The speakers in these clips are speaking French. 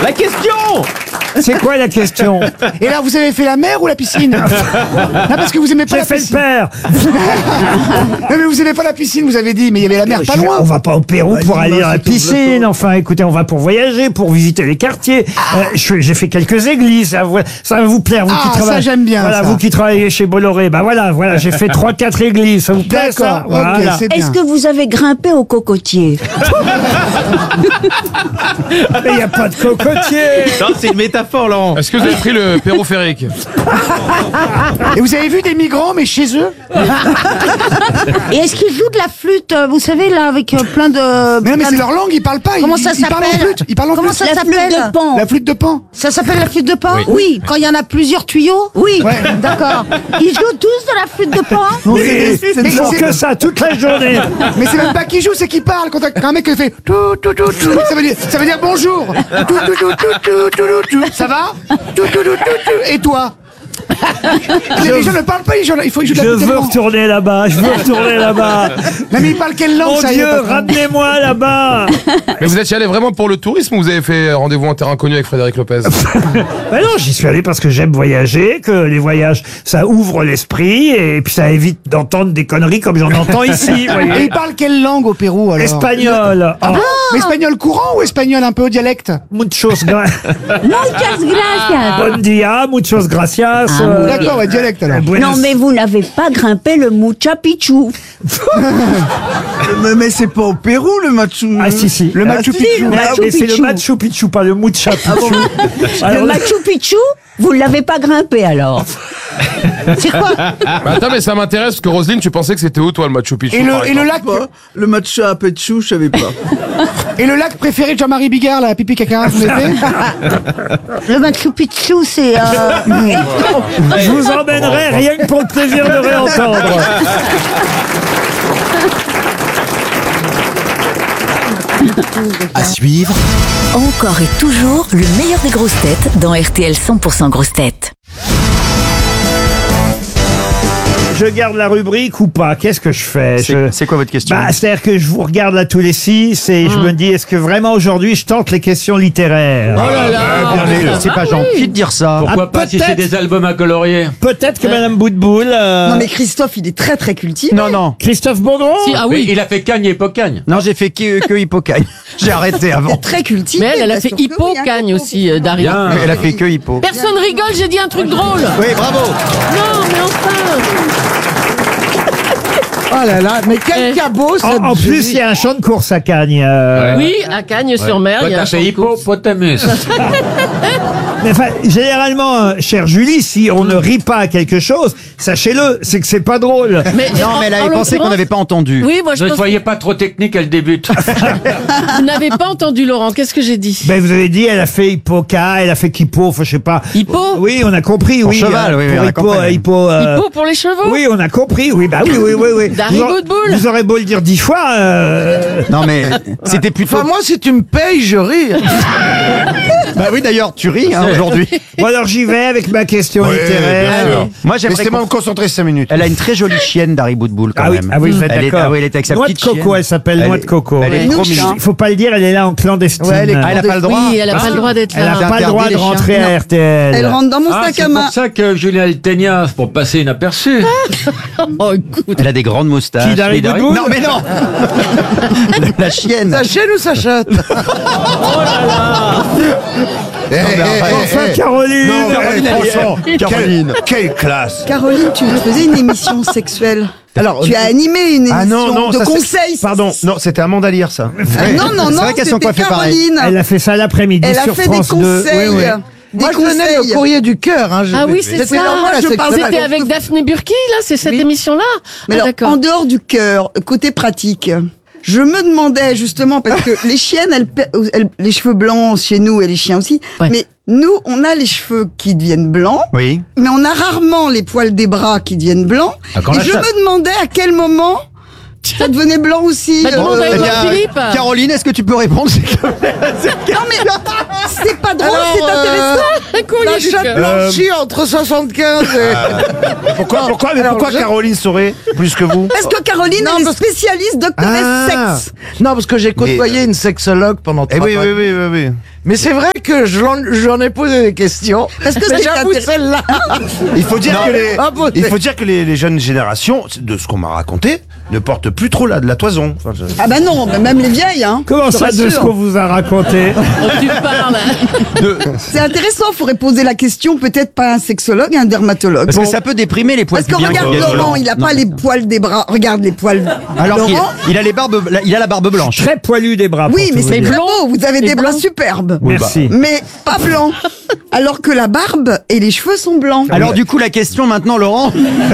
La question. C'est quoi la question? Et là, vous avez fait la mer ou la piscine? Non, parce que vous aimez pas J'ai la fait le piscine. père. Non, mais vous aimez pas la piscine, vous avez dit, mais il y avait la mer pas loin. On va pas au Pérou pour aller dans la piscine. Enfin, écoutez, on va pour voyager, pour visiter les quartiers. J'ai fait quelques églises. Ça va vous plaire, vous qui ça, travaillez. j'aime bien, Voilà, ça. vous qui travaillez chez Bolloré. Bah voilà, j'ai fait 3-4 églises. Ça vous plaît, ça? D'accord, ok, Voilà. c'est bien. Est-ce que vous avez grimpé au cocotier? Mais il n'y a pas de cocotier. Non, c'est une métaphore, Laurent. Est-ce que vous avez pris le périphérique? Et vous avez vu des migrants, mais chez eux? Et est-ce qu'ils jouent de la flûte, vous savez, là, avec plein de... Mais non, mais c'est leur langue, ils parlent pas. Comment ils, ça ils parlent en s'appelle? flûte. Ils parlent en Comment flûte. ça s'appelle? La flûte de pan. La flûte de pan. Ça s'appelle la flûte de pan? Oui. Quand il y en a plusieurs tuyaux? Oui. Ouais. D'accord. Ils jouent tous de la flûte de pan? Oui, c'est- ils font c'est- que ça toute la journée. Mais c'est même pas qui joue, c'est qui parle. Quand un mec qui fait tout, tout, tout, tout, ça veut dire bonjour. Tout, tout, tout, tout, tout, tout, tout. Ça va? Tout, tout, tout, tout, tout. Et toi? Les gens ne parlent pas, il faut qu'ils jouent de Je la flûte de veux pan. retourner là-bas. Non, mais ils parlent quelle langue, Mon ça y est, Dieu, patron? ramenez-moi là-bas. Mais vous êtes allé vraiment pour le tourisme ou vous avez fait rendez-vous en terrain inconnu avec Frédéric Lopez? Ben non, j'y suis allé parce que j'aime voyager, que les voyages, ça ouvre l'esprit et puis ça évite d'entendre des conneries comme j'en entends ici. Et Voyez. ils parlent quelle langue au Pérou, alors? Espagnol. Oh, Mais espagnol courant ou espagnol un peu au dialecte? muchos Muchas gracias. bon dia, muchos gracias. D'accord, ouais, dialecte alors. Non, mais vous n'avez pas grimpé le Mucha Picchu. Mais c'est pas au Pérou, le Machu. Ah si. Le Machu si, Picchu. le Machu Mais c'est le Picchu. Machu Picchu, pas le Mucha Picchu. Alors, Le Machu Picchu, vous ne l'avez pas grimpé alors? C'est quoi? Bah attends, mais ça m'intéresse parce que Roselyne, tu pensais que c'était où toi le Machu Picchu? Et par le exemple lac, Pas. Le Machu Picchu, je savais pas. et le lac préféré de Jean-Marie Bigard, la pipi caca, vous l'avez fait? Le Machu Picchu, c'est... je vous emmènerai rien que pour le plaisir de réentendre. À suivre, Encore et toujours le meilleur des grosses têtes dans RTL 100% grosses têtes. Je garde la rubrique ou pas? Qu'est-ce que je fais? C'est quoi votre question? Bah, c'est-à-dire que je vous regarde là tous les 6 et je me dis, est-ce que vraiment aujourd'hui je tente les questions littéraires? C'est pas gentil de dire ça. Pourquoi pas si c'est peut-être. des albums à colorier? Peut-être que Madame Boutboul... Non mais Christophe, il est très très cultivé. Non. Christophe Bourdon? Ah Mais oui, il a fait Cagne et Hippocagne. Non, j'ai fait que Hippocagne. J'ai arrêté Il avant. est très cultivé. mais elle a bien fait sûr que oui, hein, Hippo-Cagne Christophe. aussi, Dari. Bien. Elle a fait que Hippo. Personne rigole, j'ai dit un truc drôle. Oui, bravo. Non, mais enfin. Oh là là, mais quel Eh. cabot cette En plus, il y a un champ de course à Cagnes. Oui, à Cagnes-sur-Mer, Toi, il y a t'as un champ fait de course. Hippopotamus. Mais enfin, généralement, chère Julie, si on ne rit pas à quelque chose, sachez-le, c'est que c'est pas drôle. Mais, Non, mais elle avait pensé qu'on n'avait pas entendu. Oui, moi je Ne pense soyez pas trop technique, elle débute. que vous n'avez pas entendu, Laurent. Qu'est-ce que j'ai dit? Ben, vous avez dit, elle a fait Hippoca, elle a fait Kippo, enfin, je sais pas. Hippo? Oui, on a compris, Pour oui. cheval, oui, pour on a Hippo, compris. Hippo, Hippo pour les chevaux? Oui, on a compris, oui, bah oui. Dari Boudboul. Vous aurez beau le dire 10 fois, Non, mais c'était plutôt. Enfin, moi, si tu me payes, je ris. Bah oui, d'ailleurs, tu ris hein, aujourd'hui. Bon, alors j'y vais avec ma question Oui, littéraire. bien sûr. Moi, j'aimerais. Laissez-moi me concentrer 5 minutes. Elle a une très jolie chienne, Dari Boudboul, quand Ah oui, même. ah oui, vous êtes Elle est- d'accord. ah oui, elle est avec sa Noix de petite coco, chienne. elle s'appelle Elle Noix est- de coco. elle est trop mignonne. Il faut pas le dire, elle est là en clandestine. Ouais, elle est Ah, elle a pas le droit. Oui, elle a pas le droit d'être Elle là. n'a pas le droit de interdit les rentrer chiens. à RTL. Elle rentre dans mon Ah, sac c'est à main. pour ça que Julien Altegna, c'est pour passer inaperçu. Oh, écoute. Elle a des grandes moustaches. Qui, Dari Et Dari- Boudboul Non, mais non. La chienne. Sa chaîne ou sa chatte? Enfin, Caroline. Caroline, quelle classe. Caroline, tu faisais une émission sexuelle. Alors, Tu as animé une émission Ah non, de ça, c'est- conseils. Pardon, non, c'était Amanda Lear, ça. Ah, non, non, C'est non, vrai qu'elles sont c'était coiffées pareil. Caroline. Elle a fait ça l'après-midi Elle a sur fait des France 2. conseils. Oui, oui. Des Moi, je venais conseils. le courrier du cœur. Hein, Ah oui, c'est ça. normal, la je parle sexuelle. C'était avec Daphné Burki, là? C'est cette Oui. émission-là? Mais Ah, alors, d'accord. en dehors du cœur, côté pratique, je me demandais justement, parce que les chiennes, les cheveux blancs chez nous et les chiens aussi, Ouais. mais nous, on a les cheveux qui deviennent blancs, Oui. mais on a rarement les poils des bras qui deviennent blancs. Ah, quand Et la je chatte- me demandais à quel moment ça devenait blanc aussi. Bah, demande à Eh Édouard bien, Philippe. Caroline, est-ce que tu peux répondre s'il te plaît? Non mais c'est pas drôle, Alors, c'est intéressant. Un courrier La du chatte cœur. blanchie entre 75 et... Pourquoi Caroline saurait plus que vous? Parce que Caroline, Non, elle est parce- spécialiste doctoresse sexe. Non, parce que j'ai côtoyé une sexologue pendant 3 ans. oui. Mais c'est vrai que j'en ai posé des questions. Parce que mais c'est j'avoue celle-là. Il faut dire il faut que les jeunes générations, de ce qu'on m'a raconté, ne portent plus trop la toison. Enfin, Ah bah non, mais même les vieilles, hein. Comment Je te ça, de ce rassure. qu'on vous a raconté? Tu parles. C'est intéressant, faudrait poser la question peut-être pas à un sexologue, à un dermatologue. Parce que ça peut déprimer les poils Parce que pubiens. regarde Laurent, il a pas les poils des bras. Regarde les poils. Alors Laurent, il a la barbe blanche. Très poilu des bras. oui, pour mais tout c'est vous dire. beau. Vous avez des bras superbes. Merci. Mais pas blancs. Alors que la barbe et les cheveux sont blancs. Alors du coup la question maintenant Laurent.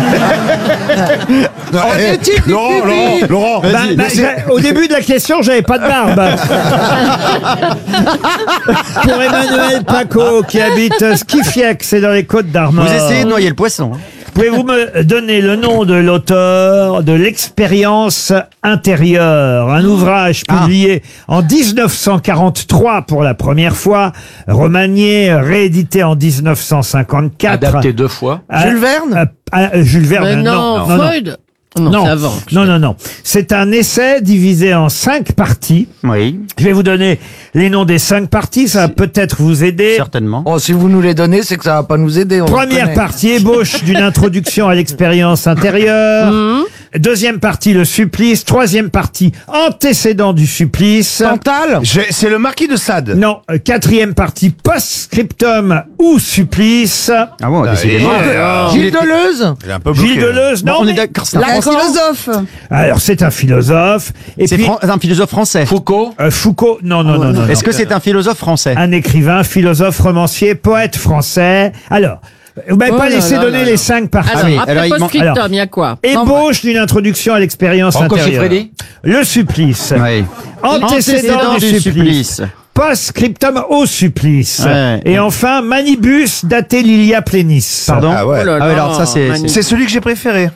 Bah, Laurent, au début de la question, j'avais pas de barbe. Pour Emmanuel Paco, qui habite Skifiec, c'est dans les Côtes-d'Armor. Vous essayez de noyer le poisson. Pouvez-vous me donner le nom de l'auteur de L'Expérience intérieure, un ouvrage publié en 1943 pour la première fois, remanié, réédité en 1954. Adapté 2 fois. Jules Verne Jules Verne, Mais non, Freud. Non, c'est avant. non. C'est un essai divisé en 5 parties. Oui, Je vais vous donner les noms des 5 parties, ça va peut-être vous aider. certainement. Oh, si vous nous les donnez, c'est que ça va pas nous aider. On Première connaît. partie, ébauche d'une introduction à l'expérience intérieure. Deuxième partie, le supplice. Troisième partie, antécédent du supplice. Cantal C'est le marquis de Sade. Non, quatrième partie, post-scriptum ou supplice. Ah bon, décidément. Gilles Deleuze Gilles Deleuze, non, On est mais- d'accord. Un philosophe. Alors c'est un philosophe. Et C'est puis un philosophe français. Foucault. Foucault, non. Est-ce que c'est un philosophe français? Un écrivain, philosophe, romancier, poète français. Alors, vous m'avez pas laissé donner les 5 parties. Alors, oui, après alors, il manque- post-scriptum, il y a quoi? Ébauche d'une introduction à l'expérience Franco intérieure. Siffredi. Le supplice. Oui. Antécédent du supplice. Post-scriptum au supplice. Ouais. Et enfin, manibus date lilia plenis. Pardon. Ah ouais. Oh là là, Ah ouais, alors ça c'est. magnifique. C'est celui que j'ai préféré.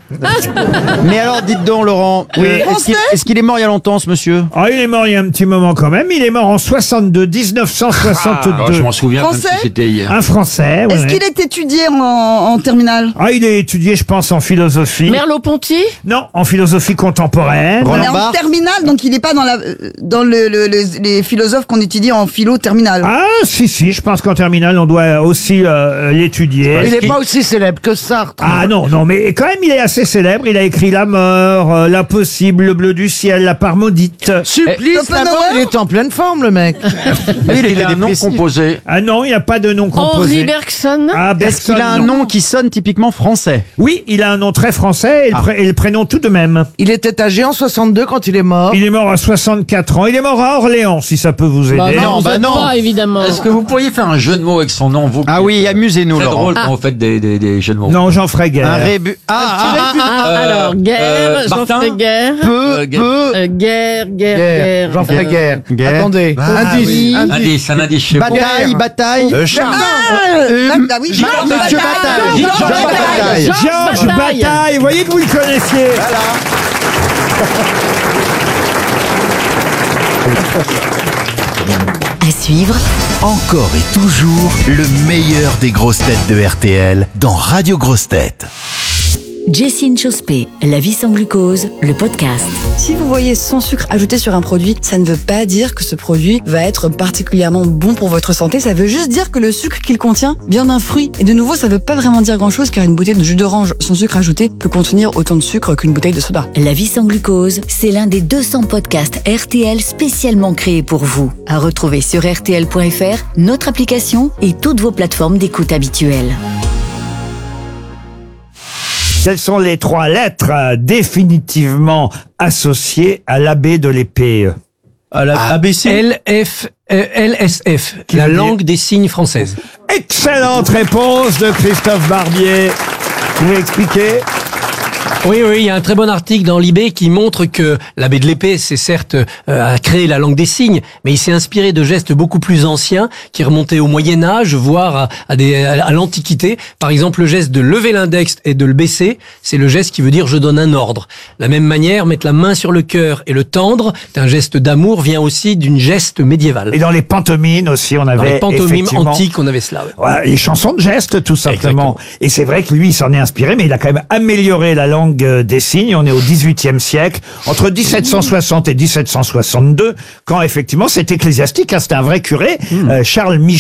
Mais alors dites donc Laurent, est-ce qu'il est mort il y a longtemps ce monsieur? Ah, il est mort il y a un petit moment quand même. Il est mort en 62, 1962. Ah, je m'en souviens comme Français si c'était hier. Un Français. Est-ce ouais. qu'il est étudié en terminale? Ah, il est étudié, je pense, en philosophie. Merleau-Ponty? Non, en philosophie contemporaine. On est Roland en Barthes. terminale, donc il n'est pas dans les philosophes qu'on étudie en philo terminale. Ah, si, je pense qu'en terminale, on doit aussi l'étudier. Il n'est pas aussi célèbre que Sartre. Ah non, mais quand même, il est assez célèbre. Il a écrit La mort, L'impossible, Le bleu du ciel, La part maudite. Supplice, Schopenhauer là-bas, il est en pleine forme, le mec. Il a un nom composé. Ah non, il n'y a pas de nom Henri composé. Bergson? Ah, Est-ce Bergson, qu'il a un non. nom qui sonne typiquement français? Oui, il a un nom très français et le prénom tout de même. Il était âgé en 62 quand il est mort. Il est mort à 64 ans. Il est mort à Orléans, si ça peut vous aider. Bah non, Non, vous bah êtes non. pas, évidemment. Est-ce que vous pourriez faire un jeu de mots avec son nom, vous? Ah oui, amusez-nous Très Laurent. drôle quand vous faites des jeux de mots. Non, j'en ferai guère. Un rébut. Alors, guerre, j'en Martin fais guerre. Guerre. J'en ferai guerre. Guerre. Attendez, indice. oui. Indice, un indice chez vous. Bataille. Ah oui, Monsieur Bataille. Georges Bataille. Georges Bataille, vous voyez que vous le connaissiez. À suivre, Encore et toujours le meilleur des grosses têtes de RTL dans Radio Grosses Têtes. Jessine Chospé, La vie sans glucose, le podcast. Si vous voyez sans sucre ajouté sur un produit, ça ne veut pas dire que ce produit va être particulièrement bon pour votre santé. Ça veut juste dire que le sucre qu'il contient vient d'un fruit. Et de nouveau, ça veut pas vraiment dire grand-chose car une bouteille de jus d'orange sans sucre ajouté peut contenir autant de sucre qu'une bouteille de soda. La vie sans glucose, c'est l'un des 200 podcasts RTL spécialement créés pour vous. À retrouver sur RTL.fr, notre application et toutes vos plateformes d'écoute habituelles. Quelles sont les 3 lettres définitivement associées à l'abbé de l'épée? ABC LSF, la langue des signes française. Excellente réponse de Christophe Barbier. Vous pouvez expliquer? Oui, il y a un très bon article dans l'IB qui montre que l'abbé de l'épée, c'est certes a créé la langue des signes, mais il s'est inspiré de gestes beaucoup plus anciens qui remontaient au Moyen-Âge, voire à l'Antiquité. Par exemple, le geste de lever l'index et de le baisser, c'est le geste qui veut dire je donne un ordre. De la même manière, mettre la main sur le cœur et le tendre, c'est un geste d'amour, vient aussi d'une geste médiévale. Et dans les pantomimes aussi, on avait Dans les pantomimes effectivement, antiques, on avait cela. Ouais. voilà, les chansons de gestes, tout simplement. Exactement. Et c'est vrai que lui, il s'en est inspiré, mais il a quand même amélioré la langue langue des signes. On est au XVIIIe siècle, entre 1760 et 1762, quand effectivement cet ecclésiastique, c'était un vrai curé, Charles Michel,